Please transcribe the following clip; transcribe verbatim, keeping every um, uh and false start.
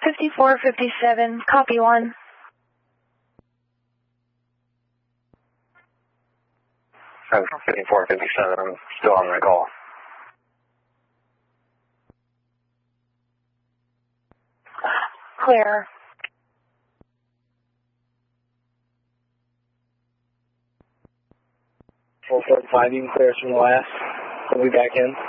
fifty-four fifty-seven, copy one. fifty-four fifty-seven, I'm still on the call. Clear. four four five, you can clear us from the last. We'll be back in.